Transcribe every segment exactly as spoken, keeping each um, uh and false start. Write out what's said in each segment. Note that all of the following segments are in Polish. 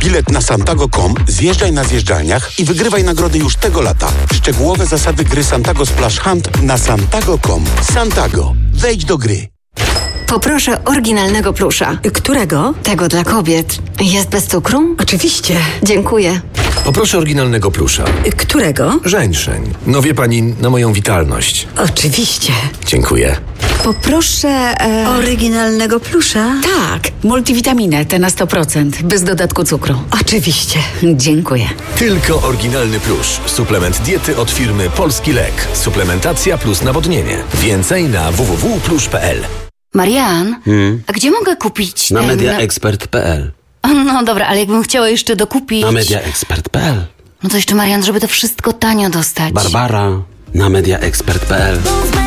bilet na santago kropka com, zjeżdżaj na zjeżdżalniach i wygrywaj nagrody już tego lata. Szczegółowe zasady gry Santago Splash Hunt na santago kropka com. Santago. Wejdź do gry. Poproszę oryginalnego plusza. Którego? Tego dla kobiet. Jest bez cukru? Oczywiście. Dziękuję. Poproszę oryginalnego plusza. Którego? Żeńszeń. No wie pani, na moją witalność. Oczywiście. Dziękuję. Poproszę e... oryginalnego plusza. Tak, multivitaminę, te na sto procent, bez dodatku cukru. Oczywiście. Dziękuję. Tylko oryginalny plusz. Suplement diety od firmy Polski Lek. Suplementacja plus nawodnienie. Więcej na w w w kropka plusz kropka p l. Marian, Hmm? a gdzie mogę kupić... Na ten... mediaexpert kropka p l. No dobra, ale jakbym chciała jeszcze dokupić... Na mediaexpert kropka p l. No to jeszcze, Marian, żeby to wszystko tanio dostać. Barbara. Na mediaexpert kropka p l.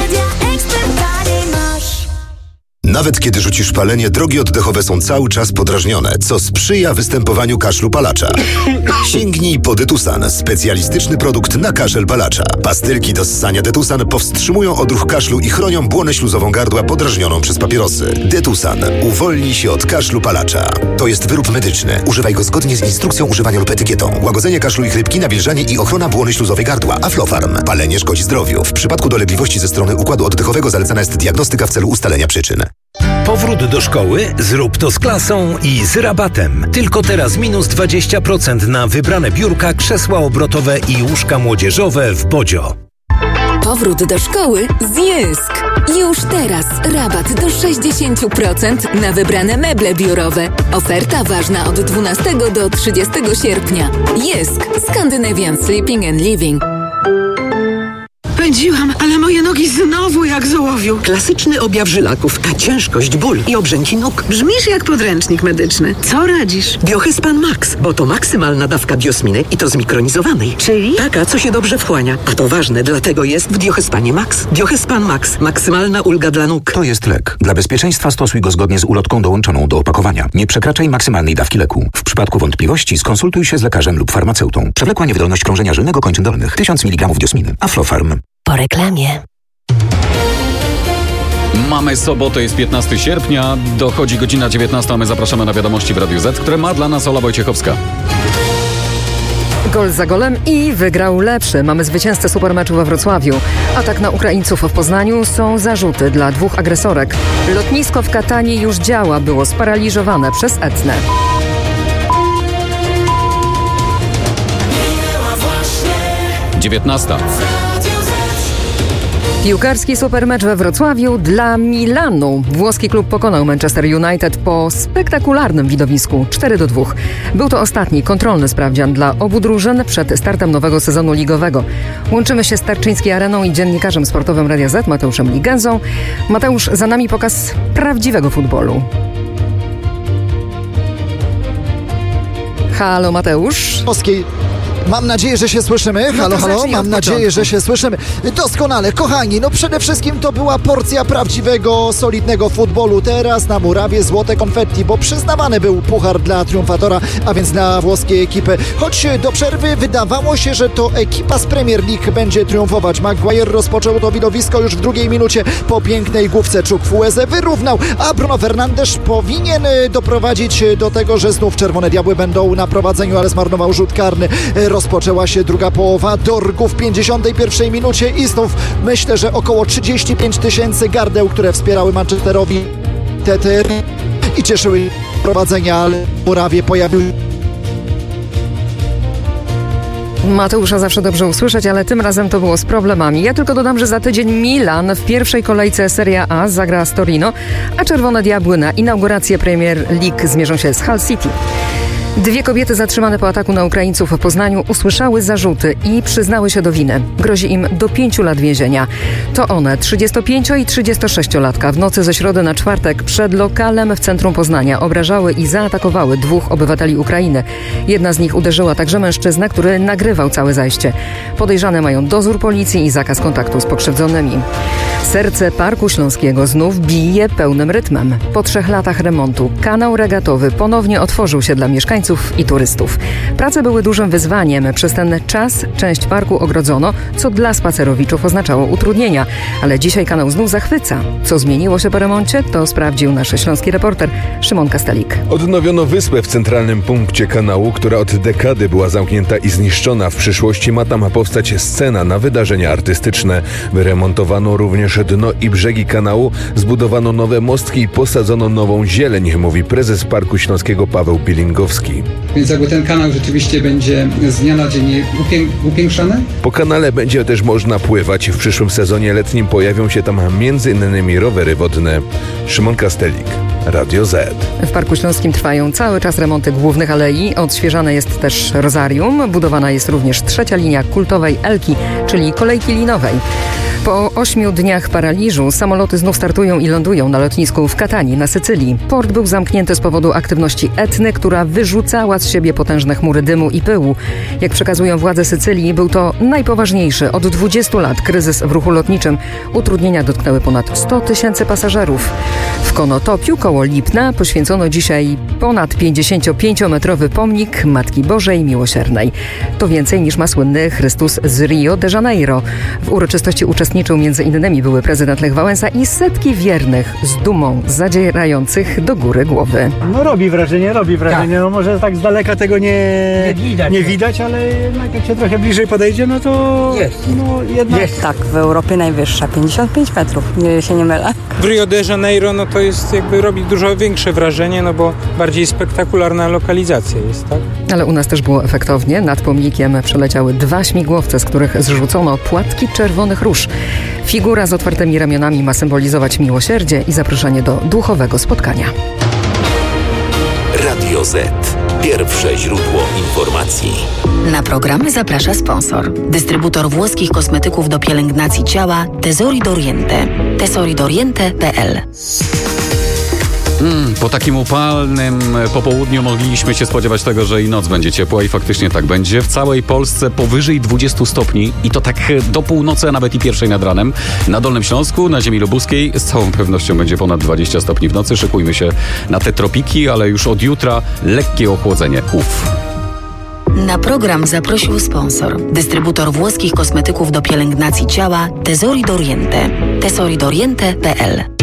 Nawet kiedy rzucisz palenie, drogi oddechowe są cały czas podrażnione, co sprzyja występowaniu kaszlu palacza. Sięgnij po Detusan, specjalistyczny produkt na kaszel palacza. Pastylki do ssania Detusan powstrzymują odruch kaszlu i chronią błonę śluzową gardła podrażnioną przez papierosy. Detusan uwolni się od kaszlu palacza. To jest wyrób medyczny. Używaj go zgodnie z instrukcją używania lub etykietą. Łagodzenie kaszlu i chrypki, nawilżanie i ochrona błony śluzowej gardła. Aflofarm. Palenie szkodzi zdrowiu. W przypadku dolegliwości ze strony układu oddechowego zalecana jest diagnostyka w celu ustalenia przyczyn. Powrót do szkoły? Zrób to z klasą i z rabatem. Tylko teraz minus dwadzieścia procent na wybrane biurka, krzesła obrotowe i łóżka młodzieżowe w Bodzio. Powrót do szkoły z Jysk. Już teraz rabat do sześćdziesiąt procent na wybrane meble biurowe. Oferta ważna od dwunastego do trzydziestego sierpnia. Jysk. Scandinavian Sleeping and Living. Pędziłam, ale moje nogi znowu jak z ołowiu. Klasyczny objaw żylaków, ta ciężkość, ból i obrzęki nóg. Brzmisz jak podręcznik medyczny. Co radzisz? Biohyspan Max, bo to maksymalna dawka diosminy i to zmikronizowanej. Czyli? Taka, co się dobrze wchłania. A to ważne, dlatego jest w Biohyspanie Max. Biohyspan Max. Maksymalna ulga dla nóg. To jest lek. Dla bezpieczeństwa stosuj go zgodnie z ulotką dołączoną do opakowania. Nie przekraczaj maksymalnej dawki leku. W przypadku wątpliwości skonsultuj się z lekarzem lub farmaceutą. Przewlekła niewydolność krążenia żylnego kończyn dolnych. tysiąc miligramów diosminy. Aflofarm. Po reklamie. Mamy sobotę, jest piętnastego sierpnia, dochodzi godzina dziewiętnasta, a my zapraszamy na wiadomości w Radiu Z, które ma dla nas Ola Wojciechowska. Gol za golem i wygrał lepszy. Mamy zwycięzcę supermeczu we Wrocławiu. Atak na Ukraińców w Poznaniu, są zarzuty dla dwóch agresorek. Lotnisko w Katanii już działa, było sparaliżowane przez Etnę. dziewiętnasta. Piłkarski supermecz we Wrocławiu dla Milanu. Włoski klub pokonał Manchester United po spektakularnym widowisku cztery do dwóch. Był to ostatni kontrolny sprawdzian dla obu drużyn przed startem nowego sezonu ligowego. Łączymy się z Tarczyńskiej Areną i dziennikarzem sportowym Radia Z Mateuszem Ligenzą. Mateusz, za nami pokaz prawdziwego futbolu. Halo Mateusz. Polskiej. Mam nadzieję, że się słyszymy. Halo, no halo, mam nadzieję, że się słyszymy. Doskonale, kochani, no przede wszystkim to była porcja prawdziwego, solidnego futbolu. Teraz na murawie złote konfetti, bo przyznawany był puchar dla triumfatora, a więc dla włoskiej ekipy. Choć do przerwy wydawało się, że to ekipa z Premier League będzie triumfować. Maguire rozpoczął to widowisko już w drugiej minucie po pięknej główce. Chukwueze wyrównał, a Bruno Fernandes powinien doprowadzić do tego, że znów Czerwone Diabły będą na prowadzeniu, ale zmarnował rzut karny. Rozpoczęła się druga połowa Dorgu w pięćdziesiątej pierwszej minucie i znów myślę, że około trzydzieści pięć tysięcy gardeł, które wspierały Manchesterowi Teter i cieszyły prowadzenia, ale w murawie pojawił Mateusza zawsze dobrze usłyszeć, ale tym razem to było z problemami. Ja tylko dodam, że za tydzień Milan w pierwszej kolejce Serie A zagra z Torino, a Czerwone Diabły na inaugurację Premier League zmierzą się z Hull City. Dwie kobiety zatrzymane po ataku na Ukraińców w Poznaniu usłyszały zarzuty i przyznały się do winy. Grozi im do pięciu lat więzienia. To one, trzydziestopięcio- i trzydziestosześciolatka, w nocy ze środy na czwartek przed lokalem w centrum Poznania obrażały i zaatakowały dwóch obywateli Ukrainy. Jedna z nich uderzyła także mężczyznę, który nagrywał całe zajście. Podejrzane mają dozór policji i zakaz kontaktu z pokrzywdzonymi. Serce Parku Śląskiego znów bije pełnym rytmem. Po trzech latach remontu kanał regatowy ponownie otworzył się dla mieszkańców mieszkańców i turystów. Prace były dużym wyzwaniem. Przez ten czas część parku ogrodzono, co dla spacerowiczów oznaczało utrudnienia. Ale dzisiaj kanał znów zachwyca. Co zmieniło się po remoncie, to sprawdził nasz śląski reporter Szymon Kastelik. Odnowiono wyspę w centralnym punkcie kanału, która od dekady była zamknięta i zniszczona. W przyszłości ma tam powstać scena na wydarzenia artystyczne. Wyremontowano również dno i brzegi kanału, zbudowano nowe mostki i posadzono nową zieleń, mówi prezes Parku Śląskiego Paweł Bilingowski. Więc jakby ten kanał rzeczywiście będzie z dnia na dzień upię- upiększany? Po kanale będzie też można pływać. W przyszłym sezonie letnim pojawią się tam między innymi rowery wodne. Szymon Kastelik, Radio Z. W Parku Śląskim trwają cały czas remonty głównych alei. Odświeżane jest też rozarium. Budowana jest również trzecia linia kultowej Elki, czyli kolejki linowej. Po ośmiu dniach paraliżu samoloty znów startują i lądują na lotnisku w Katanii na Sycylii. Port był zamknięty z powodu aktywności Etny, która wyrzucała z siebie potężne chmury dymu i pyłu. Jak przekazują władze Sycylii, był to najpoważniejszy od dwudziestu lat kryzys w ruchu lotniczym. Utrudnienia dotknęły ponad sto tysięcy pasażerów. W Konotopiu koło Lipna poświęcono dzisiaj ponad pięćdziesięciopięciometrowy pomnik Matki Bożej Miłosiernej. To więcej niż ma słynny Chrystus z Rio de Janeiro. W uroczystości uczestniczył między innymi były prezydent Lech Wałęsa i setki wiernych z dumą zadzierających do góry głowy. No robi wrażenie, robi wrażenie. Tak. No może tak z daleka tego nie, nie, widać, nie widać, ale jednak jak się trochę bliżej podejdzie, no to jest. No jednak... Jest tak, w Europie najwyższa, pięćdziesiąt pięć metrów, nie się nie mylę. W Rio de Janeiro no to jest jakby robi dużo większe wrażenie, no bo bardziej spektakularna lokalizacja jest, tak? Ale u nas też było efektownie. Nad pomnikiem przeleciały dwa śmigłowce, z których zrzucono płatki czerwonych róż. Figura z otwartymi ramionami ma symbolizować miłosierdzie i zaproszenie do duchowego spotkania. Radio Z. Pierwsze źródło informacji. Na program zaprasza sponsor. Dystrybutor włoskich kosmetyków do pielęgnacji ciała Tesori d'Oriente. tesori d'Oriente kropka p l. Mm, po takim upalnym popołudniu mogliśmy się spodziewać tego, że i noc będzie ciepła i faktycznie tak będzie. W całej Polsce powyżej dwudziestu stopni i to tak do północy, a nawet i pierwszej nad ranem. Na Dolnym Śląsku, na ziemi lubuskiej z całą pewnością będzie ponad dwadzieścia stopni w nocy. Szykujmy się na te tropiki, ale już od jutra lekkie ochłodzenie. Uff. Na program zaprosił sponsor. Dystrybutor włoskich kosmetyków do pielęgnacji ciała Tesori d'Oriente. tesori d'Oriente kropka p l.